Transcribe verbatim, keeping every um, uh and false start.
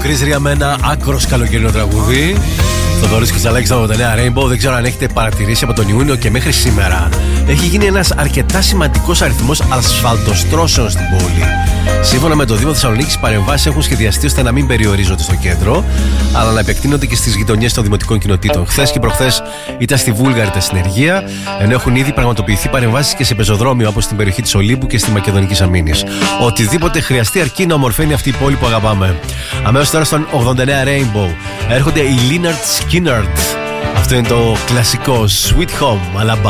Chris Ria με ένα άκρος καλοκαιρινό τραγούδι. Θοδωρής Κιτσαλάκης στα ογδόντα εννέα Rainbow. Δεν ξέρω αν έχετε παρατηρήσει από τον Ιούνιο και μέχρι σήμερα έχει γίνει ένας αρκετά σημαντικός αριθμός ασφαλτοστρώσεων στην πόλη. Σύμφωνα με το Δήμο Θεσσαλονίκης, οι παρεμβάσεις έχουν σχεδιαστεί ώστε να μην περιορίζονται στο κέντρο, αλλά να επεκτείνονται και στις γειτονιές των δημοτικών κοινοτήτων. Χθες και προχθές ήταν στη Βούλγαρη τα συνεργεία, ενώ έχουν ήδη πραγματοποιηθεί παρεμβάσεις και σε πεζοδρόμιο όπως στην περιοχή της Ολύμπου και στη Μακεδονική Αμήνης. Οτιδήποτε χρειαστεί αρκεί να ομορφαίνει αυτή η πόλη που αγαπάμε. Αμέσως τώρα στον ογδόντα εννέα Rainbow έρχονται οι Lynyrd Skynyrd. Αυτό είναι το κλασικό Sweet Home Alabama.